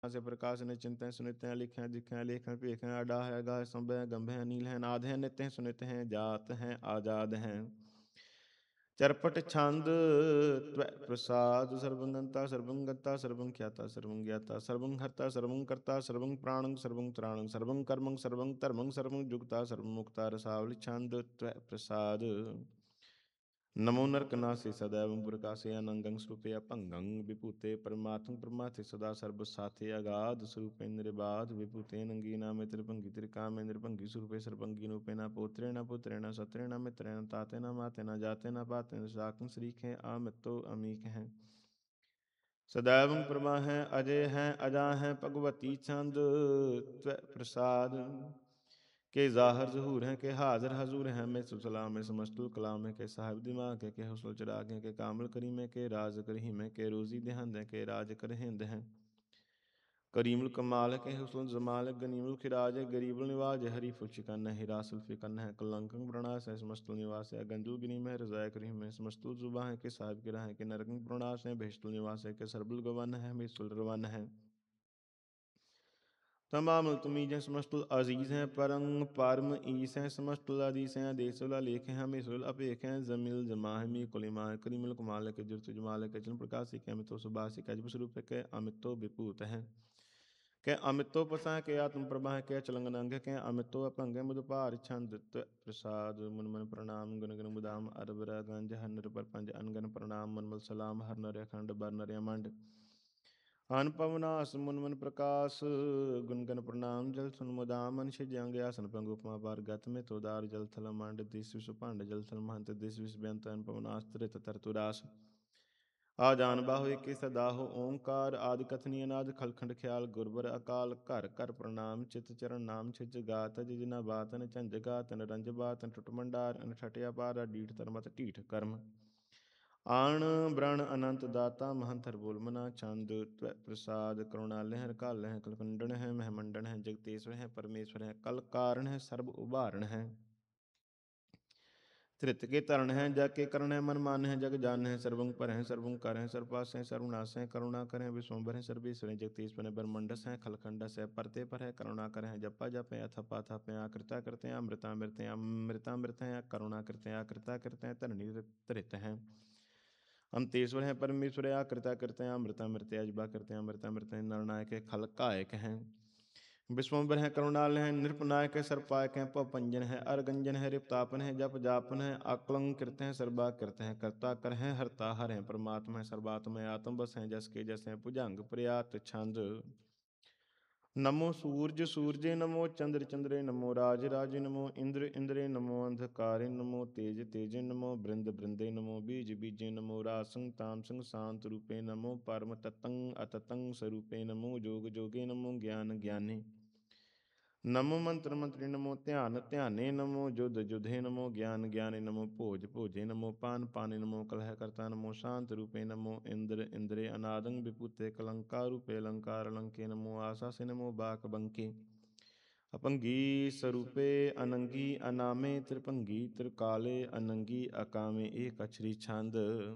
से प्रकाश ने चिंत सुनित हैं लिखें दिखें लेखें पेखें अडा है गाय संभ है गंभ है नील है नाद है नित्य हैं सुनित हैं जात हैं आजाद हैं चरपट छंद त्व प्रसाद सर्वंगंता सर्वंगता सर्वं ख्याता सर्वं ज्ञाता सर्वं हर्ता सर्वं कर्ता सर्वं प्राणं सर्वं त्राणं सर्वं कर्मं सर्वं धर्मं सर्वं जुगता सर्वं मुक्ता रसावली छंद त्व प्रसाद नमो नरकनासे सदैव प्रकाशे अनंगं स्वरूपे अपंगं विभूते परमात्म परमाथे सदा सर्व साथे अगाध स्वरूपे निर्बाध विभूते नंगीना में त्रिभंगी त्रिकामे निर्भंगी स्वरूपे सर्वंगी रूपेण पोत्रेण पुत्रेण सत्रेण मित्रेण तातेन मातेन जातेन पातेन साकं श्रीखे आमितो अमीक हैं सदैव प्रभा हैं अजय हैं अजा हैं भगवती छंद त्व प्रसाद के ज़ाहिर ज़हूर हैं के हाज़िर हज़ूर हैं में सलाम में समस्तुल कलाम है के साहिब दिमाग है के हुस्नुल चिराग हैं के कामिल करीम है के राज करीम है के रोज़ी देहंद है के राज कर हिंद हैं करीमुल कमाल है के हुस्नुल जमाल है गनीमुल खिराज है गरीबुल निवाज है हरीफुल शिकन है हिरासुल फिकन है कलंकं प्रणास है समस्तुल निवास है गंजुल गिनीम है रज़ाय करीम है समस्तुल जुबा है के साहिब गिरा है के नरकं प्रणास है भेष्टुल निवास है के सरबुल गवन है हमीसुल रवन है तमाम तुमीज हैं समस्तुल अजीज़ हैं परंग परम ईस हैं समस्तुल अदीस हैं देसुल लेख हैं हमेशुल अपेख हैं जमील जमा है मी कुलिमा है करीमुल कुमाल के जुर्त जमाल के चन प्रकाश के अमितो सुबास के अजब स्वरूप के अमितो विभूत हैं के अमितो पसा के आत्म प्रभा के चलंगनंग के अमितो अपंग मुदपार छंद प्रसाद मुन मन प्रणाम गुन गुन मुदाम अरबर गंज हर नर पर पंज अनगन प्रणाम मनमल सलाम हर नर खंड बर नर मंड अन पवनास मुन मन प्रकाश गुनगन प्रणाम जल सुन मुदाम अनश जंग आसन पंग उपमा पार गत में तोदार जल थल मंड दिस विष पांड जल थल महंत दिस विष व्यंत अन पवनास त्रित तरतुरास आजान बाहु एक सदा हो ओंकार आदि कथनी अनाद खलखंड ख्याल गुरबर अकाल कर कर प्रणाम चित चरण नाम छिज गात जिजना बातन चंज गातन रंज बातन टुटमंडार अन ठटिया पार डीठ तरमत टीठ कर्म आण ब्रण अनंत दाता महंथर बोल मना छंद त्व प्रसाद करुणालय है काल है कलकंडन है महमंडन है जगतेश्वर है परमेश्वर है कल कारण है सर्व उबारण है त्रित के तरण है जग के करण है मन मान है जग जान है सर्वं पर है सर्वं कर है सर्वपास है सर्वनाश है करुणा कर है विश्वभर है सर्वेश्वर है जगतेश्वर है ब्रह्मंडस है खलखंडस है परते पर है करुणा कर है जपा जप है अथपा थप है आकृता करते हैं अमृता मृत है अमृता है करुणा करते हैं आकृता करते हैं धरणी त्रित है अंतेश्वर हैं परमेश्वर है आकृता करते हैं अमृता मृत अजबा करते हैं अमृता मृत नरनायक है खलकायक हैं विश्वम्बर है करुणाल है नृपनायक है सर्पायक है पवपंजन है अरगंजन है रिपतापन है जप जापन है आकलं कृत है सर्वा कृत है कर्ता कर है हरता हर है परमात्मा है सर्वात्म है आत्म बस है जस के जस है भुजंग प्रयात छंद नमो सूर्य सूर्य नमो चंद्र चंद्रे नमो राज राज नमो इंद्र इंद्रे नमो अंधकारे नमो तेज तेजे नमो बृंद बृंदे नमो बीज बीजे नमो रासंग तामसंग शांत रूपे नमो परम ततंग अततंग स्वरूपे नमो जोग जोगे नमो ज्ञान ज्ञाने नमो मंत्र मंत्रे नमो ध्यान ध्याने नमो जुध जुधे नमो ज्ञान ज्ञाने नमो भोज भोजे नमो पान पाने नमो कलह कर्ता नमो शांत रूपे नमो इंद्र इंद्रे अनादंग विपुते कलंकार रूपे अलंकार अलंके नमो आशा से नमो बाक बंके अपंगी स्वरूपे अनंगी अनामे त्रिपंगी त्रिकाले अनंगी अकामे एक अक्षरी छंद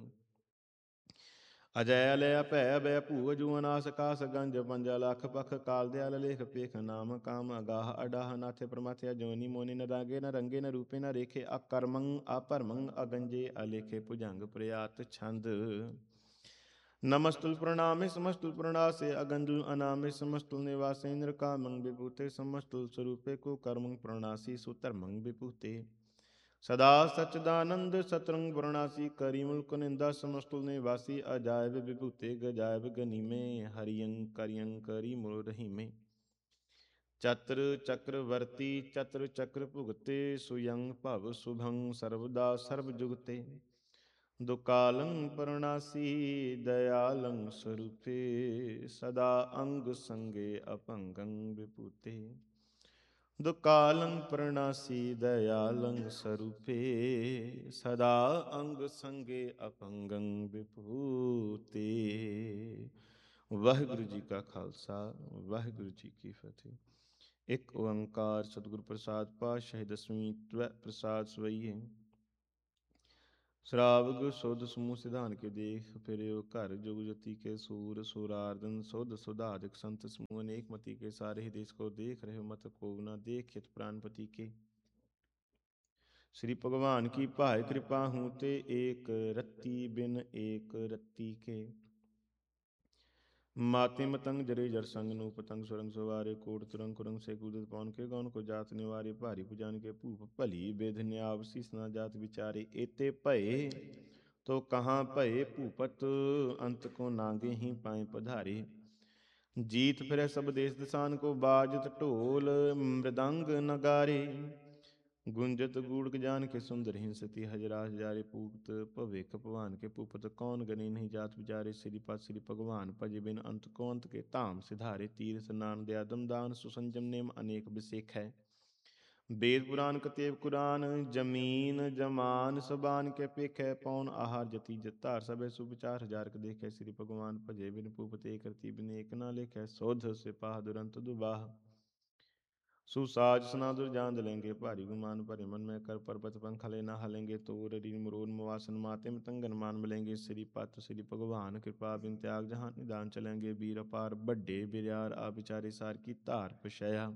अजय अलय भै अभय भू अजू अनास कास गंज पंज लख पख काल दयाल लेख पेख नाम काम अगाह अडाह नाथ प्रमाथे अजोनी मोनि न रागे न रंगे न रूपे न रेखे अकर्मं अपरमं अगंजे अलेखे भुजंग प्रयात छंद नमस्तुल प्रणामे समस्तुल प्रणासे अगंजुल अनामे समस्तुल निवासे इंद्र कामं विभूते समस्तुल स्वरूपे को कर्मं प्रणासी सुतर्मं विभूते सदा सच्चिदानंद सतरंग वर्णासी करीमुल कुनिंदा समस्तुल निवासी अजायब विभूते गजायब गनीमे हरियं करियं करीमुल रहीमे चत्र चक्रवर्ती चत्र चक्र भुगते सुयं भव शुभं सर्वदा सर्वजुगते दुकालं परणासी दयालं स्वरूपे सदा अंग संगे अपंगं विभूते दुकालं परणासी दयालं स्वरूपे सदा अंग संगे अपंगं विभूते। वाहिगुरु जी का खालसा वाहिगुरु जी की फतेह। एक ओंकार सतगुरु प्रसाद पातशाही दसवीं त्व प्रसाद सवैये श्रावग सुध समूह सिधान के देख फिर्यो घर जुग जति के सूर सुरार्दन सुध सुधाधिक संत समूह अनेक मति के सारे ही देश को देख रहे मत को न देखित प्राणपति के। श्री भगवान की पाय कृपा हूँ ते एक रत्ती बिन एक रत्ती के। माते मतंग जरे जर संग नु पतंग सुरंग सवारे कोट तुरंग कुरंग से कूदत पवन के गौन को जात निवारे भारी पुजान के भूप भली बेद न्याव शीस न जात विचारे एते भये तो कहाँ भये भूपत अंत को नागे ही पाए पधारे। जीत फिर सब देश दिसान को बाजत ढोल मृदंग नगारे। गुंजत गूढ़ जान के सुंदर हिंसती हजरा हजारे पूत भविक भगवान के पुपत कौन गने नहीं जात विचारे। श्रीपद श्री भगवान भज बिन अंत को अंत के धाम सिधारे। तीर्थ स्नान दयादम दान सुसंजम नेम अनेक विसेख है। वेद पुराण कतेव कुरान जमीन जमान सबान के पेख पौन आहार जति जतार सब सुविचार हजार के देखे। श्री भगवान भजे बिन पूपते करती बिन एक ना लेखे। सोध सिपाह दुरंत दुबाह सुसाज सना दुर्जान दलेंगे भारी गुमान भरे मन में कर पर्वत पंख हले ना हलेंगे। तोर रीन मरोन मवासन माते में तंगन मान मिलेंगे। श्री पत श्री भगवान कृपा बिन त्याग जहां निदान चलेंगे। वीर अपार बड्डे बिरार आ बिचारे सार की तार पिशया।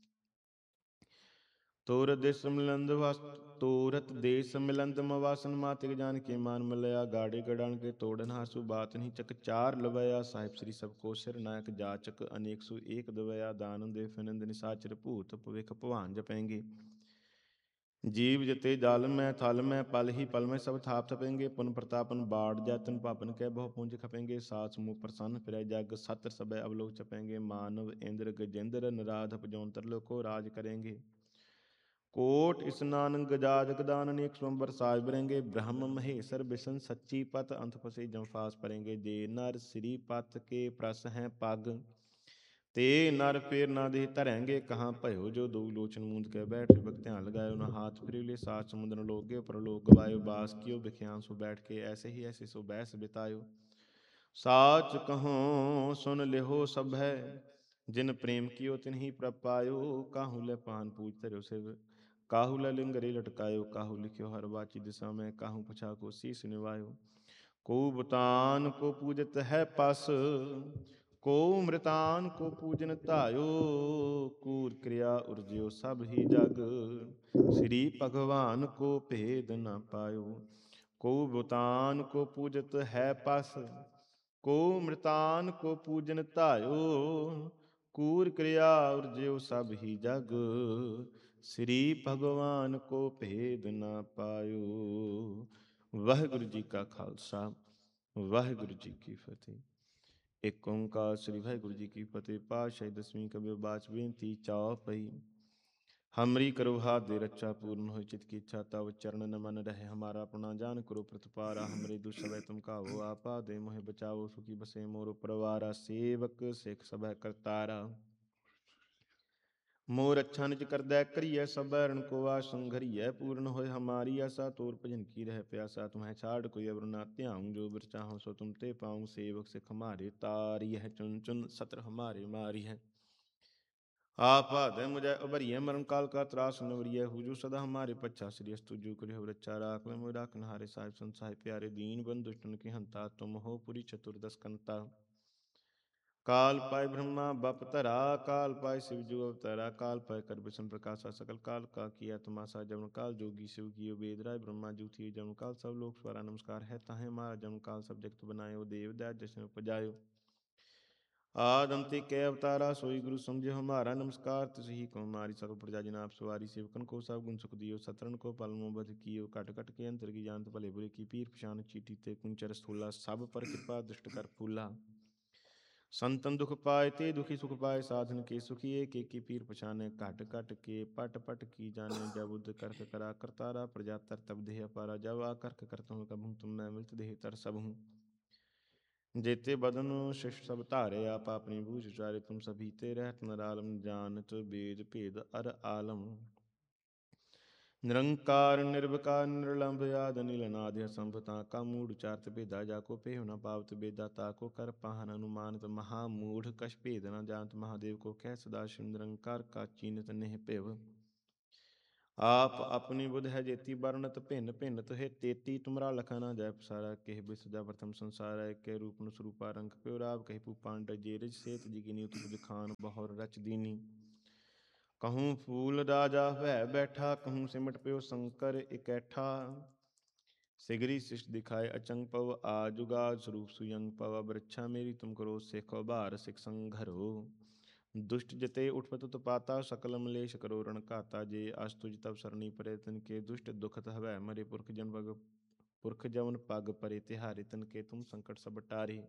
तोरत देश मिलंद तोरत देश मिलंद मवासन मातिक जान के मान मिलया। गाड़े गड़ान के तोड़न हासु बात नहीं चक चार लवया। साहिब श्री सबको सिर नायक जाचक अनेक सु एक दवया। दान दे फिनंद निसाचर भूत पविख भवान जपेंगे। जीव जते जाल में थल में पल ही पल में सब थाप थपेंगे। पुन प्रतापन बाढ़ जैतन पापन के बहु पूंज खपेंगे। सात मुँह प्रसन्न फिर जग सत्र सब अवलोक चपेंगे। मानव इंद्र गजेंद्र नराध पजौंतर को राज करेंगे। कोट स्नान गजाज गदान अनेक स्वंबर साज बरेंगे। ब्रह्म महेश्वर बिशन सच्ची पत अंत फसे जमफास परेंगे। जे नर श्री पत के प्रस हैं पग ते नर फेर ना दे धरेंगे। कहाँ भयो जो दो लोचन मूंद के बैठ भक्त्यान लगायो। न हाथ फिर सात समुद्र लोगे परलोक गवायो। बास कियो बिख्यान सो बैठ के ऐसे ही ऐसे सो बैस बितायो। साच कहो सुन लेहो सब है जिन प्रेम कियो तिन्ही प्रभ पायो। काहू ले पान पूज धर्यो सिर काहू ल लिंगरे लटकायो। काहू लिख्यो हर बाची दिशा में काहू पछा को शीस निवायो। को बुतान को पूजत है पस को मृतान को पूजन तायो। कूर क्रिया उर्ज्यो सब ही जग श्री भगवान को भेद न पायो। को बुतान को पूजत है पस को मृतान को पूजन तायो। कूर क्रिया उर्ज्यो सब ही जग श्री भगवान को भेद न पायो। वाहिगुरु जी का खालसा वाहिगुरु जी की फतेह। एक ओंकार श्री वाहिगुरु जी की फतेह। पातशाही दसवीं कबीर बाच बेनती चाव पई। हमरी करो हाथ दे रक्षा पूर्ण हो चित की इच्छा तव चरण न मन रहे। हमारा अपना जान करो प्रतिपारा। हमरे दुष्सवय तुम काहो आपा दे मोहे बचाओ। सुखी बसे मोर परवारा सेवक सिख सब करतारा। मोर अच्छा निज करदै करिय सब बैरन को आस संघरिय। पूर्ण होय हमारी आशा तोर भजन की रह प्यासा। तुम्हें छाड़ कोई अवर ना त्याऊँ जो बर चाहूँ सो तुम ते पाऊँ। सेवक सिख हमारे तारी है चुन चुन सत्र हमारे मारी है। आप हृदय मुझे उबरिय मरण काल का त्रास नवरिय। हुजू सदा हमारे पच्छा श्री अस्तु जू करियो रक्षा। राख में मोरा कन्हारे साहिब संसाय प्यारे। दीन बंधु दुष्टन की हंता तुम हो पुरी चतुर्दश कंता। काल पाए ब्रह्मा बप धरा काल पाए शिव जो अवतारा। काल पाए कर विष्णु प्रकाशा सकल काल का किया तमाशा। जन्म काल जोगी शिव कियो वेद राय ब्रह्मा जू थी जन्म काल सब लोग स्वरा नमस्कार है। ताहे मारा जन्म काल सब जगत बनायो। देव दैत जशन उपजायो। आदंते कै अवतारा सोई गुरु समझे हमारा। नमस्कार तिसही को हमारी सकल प्रजा जनाब सवारी। सेवकन को सब गुण सुख दियो सतरन को पलमो बध कियो। कट कट के अंतर की जानत भले बुरे की पीर पछान चीटी ते कुंचर स्थूला। सब पर कृपा दुष्ट कर फूला। संतन दुख पाए ते दुखी सुख पाए। साधन के सुखी एक की पीर पछाने। घट घट के पट पट की जाने। जब बुद्ध करक करा करतारा प्रजा तर तब देह अपारा। जब आ करक करता हूँ कबहूँ तुम मैं मिलत देह तर सब हूँ। जेते बदन शिष सब तारे आप अपनी बूझ उचारे। तुम सभी ते रहत नर आलम जानत वेद भेद अर आलम। निरंकार निर्विकार निर्लंब आद नील अनादि असंभता। का मूढ़ चार्त भेदा जाको पेह न पावत बेदा। ताको कर पाहन अनुमानत महामूढ़ कश भेद न जानत। महादेव को कह सदा शिव निरंकार का चीनत नेह पेव। आप अपनी बुध है जेती वर्णत भिन्न भिन्न तुहे तेती तुमरा लखा ना जाय पसारा केह बिसजा प्रथम संसार है के रूप न स्वरूपा रंग प्यो राव कही पूपांड जेरज सेत जिगिनी उत्पुज खान बहुर रच दीनी कहूँ फूल राजा भै बैठा कहूँ सिमट प्यो शंकर इकैठा सिगरी शिष्ट दिखाए अचंग पव आजुगाज स्वरूप सुयंग पव वृक्षा मेरी तुम करो सेखो बार सिख संघरो दुष्ट जते उठपत उत्पाता सकल मलेश करो रण घाता जे अस्तुज तब सरणी परे तिन के दुष्ट दुखत हवै मरे पुरख जन पग परे तिहारे तिन के तुम संकट सब टारे